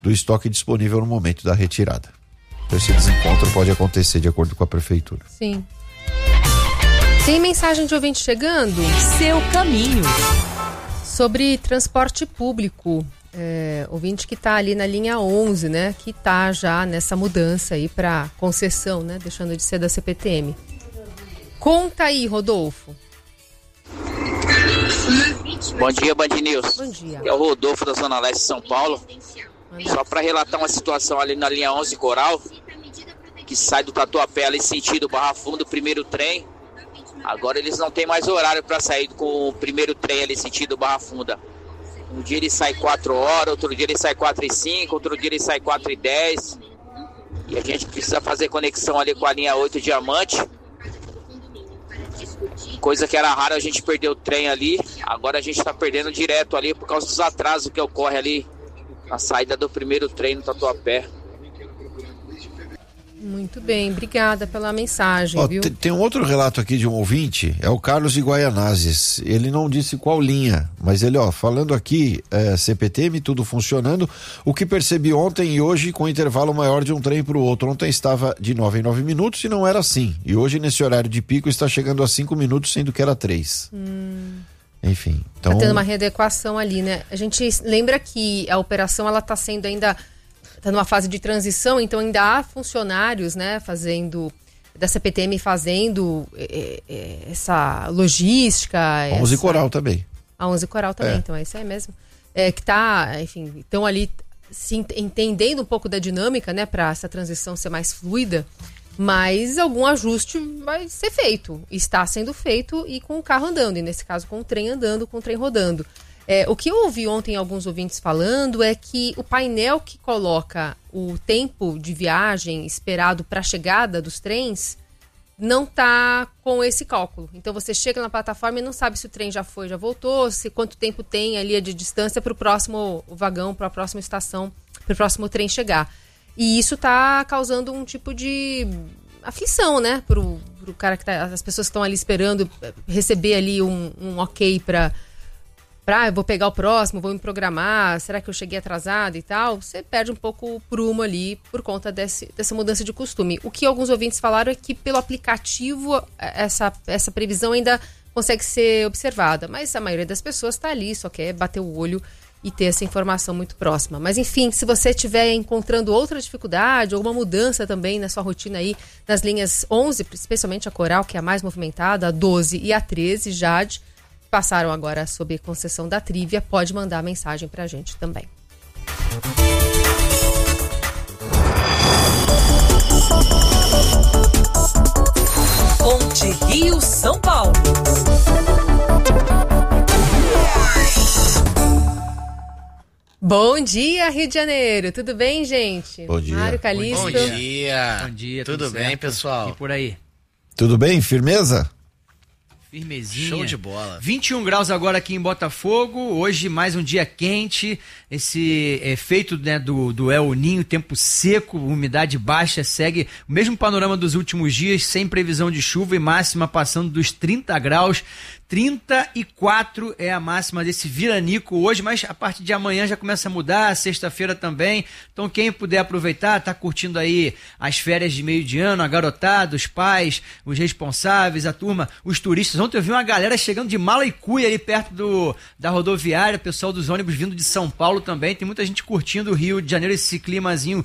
do estoque disponível no momento da retirada. Então esse desencontro pode acontecer de acordo com a prefeitura. Sim. Tem mensagem de ouvinte chegando? Seu caminho. Sobre transporte público. Ouvinte que está ali na linha 11, né? Que está já nessa mudança aí para concessão, né? Deixando de ser da CPTM. Conta aí, Rodolfo. Bom dia, Band News. Bom dia. É o Rodolfo da Zona Leste de São Paulo. Só para relatar uma situação ali na linha 11 Coral, que sai do Tatuapé ali sentido Barra Funda, o primeiro trem. Agora eles não tem mais horário para sair com o primeiro trem ali sentido Barra Funda. Um dia ele sai 4 horas, outro dia ele sai 4h05, outro dia ele sai 4h10. E a gente precisa fazer conexão ali com a linha 8 Diamante. Coisa que era rara, a gente perdeu o trem ali. Agora a gente está perdendo direto ali por causa dos atrasos que ocorrem ali na saída do primeiro trem no Tatuapé. Muito bem, obrigada pela mensagem, viu? Tem um outro relato aqui de um ouvinte, é o Carlos de Guaianazes. Ele não disse qual linha, mas ele, falando aqui, CPTM, tudo funcionando. O que percebi ontem e hoje com intervalo maior de um trem para o outro. Ontem estava de 9 em 9 minutos e não era assim. E hoje, nesse horário de pico, está chegando a 5 minutos, sendo que era 3. Enfim, então... Tá tendo uma readequação ali, né? A gente lembra que a operação, ela tá sendo ainda... Está numa fase de transição, então ainda há funcionários, né, da CPTM fazendo essa logística. 11 Coral também. A 11 Coral também, então é isso aí mesmo. Que tá, enfim, estão ali se entendendo um pouco da dinâmica, né, para essa transição ser mais fluida, mas algum ajuste vai ser feito, está sendo feito e com o carro andando, e nesse caso com o trem andando, com o trem rodando. O que eu ouvi ontem alguns ouvintes falando é que o painel que coloca o tempo de viagem esperado para a chegada dos trens não está com esse cálculo. Então você chega na plataforma e não sabe se o trem já foi, já voltou, quanto tempo tem ali de distância para o próximo vagão, para a próxima estação, para o próximo trem chegar. E isso está causando um tipo de aflição, né? Pro cara que as pessoas que estão ali esperando receber ali um ok para eu vou pegar o próximo, vou me programar, será que eu cheguei atrasado e tal? Você perde um pouco o prumo ali por conta dessa mudança de costume. O que alguns ouvintes falaram é que pelo aplicativo essa previsão ainda consegue ser observada, mas a maioria das pessoas está ali, só quer bater o olho e ter essa informação muito próxima. Mas enfim, se você estiver encontrando outra dificuldade, alguma mudança também na sua rotina aí, nas linhas 11, especialmente a Coral, que é a mais movimentada, a 12 e a 13, Jade, passaram agora sob concessão da Trívia, pode mandar mensagem pra gente também. Ponte Rio São Paulo. Bom dia, Rio de Janeiro. Tudo bem, gente? Bom dia. Mário Calixto. Bom dia. Bom dia. Tudo bem, certo? pessoal? E por aí? Tudo bem? Firmeza? Firmezinha. Show de bola. 21 graus agora aqui em Botafogo. Hoje mais um dia quente. Esse efeito, né, do El Niño, tempo seco, umidade baixa, segue o mesmo panorama dos últimos dias, sem previsão de chuva e máxima passando dos 30 graus. 34 é a máxima desse viranico hoje, mas a partir de amanhã já começa a mudar, sexta-feira também. Então quem puder aproveitar, tá curtindo aí as férias de meio de ano, a garotada, os pais, os responsáveis, a turma, os turistas. Ontem eu vi uma galera chegando de mala e cuia ali perto da rodoviária, pessoal dos ônibus vindo de São Paulo também. Tem muita gente curtindo o Rio de Janeiro, esse climazinho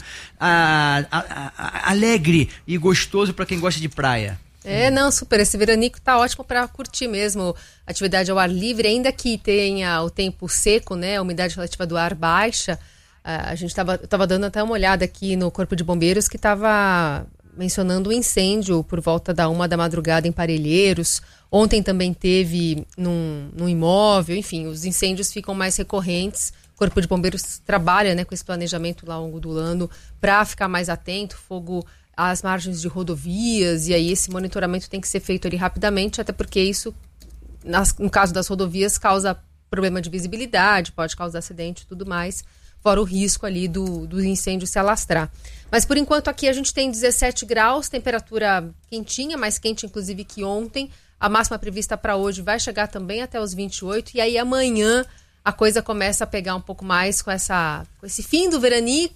alegre e gostoso para quem gosta de praia. Não, super. Esse veranico tá ótimo para curtir mesmo atividade ao ar livre, ainda que tenha o tempo seco, né? A umidade relativa do ar baixa. Eu tava dando até uma olhada aqui no Corpo de Bombeiros que tava mencionando um incêndio por volta da 1 da madrugada em Parelheiros. Ontem também teve num imóvel, enfim, os incêndios ficam mais recorrentes. O Corpo de Bombeiros trabalha, né, com esse planejamento lá ao longo do ano para ficar mais atento, fogo às margens de rodovias, e aí esse monitoramento tem que ser feito ali rapidamente, até porque isso, no caso das rodovias, causa problema de visibilidade, pode causar acidente e tudo mais, fora o risco ali do incêndio se alastrar. Mas por enquanto aqui a gente tem 17 graus, temperatura quentinha, mais quente inclusive que ontem. A máxima prevista para hoje vai chegar também até os 28, e aí amanhã a coisa começa a pegar um pouco mais com esse fim do veranico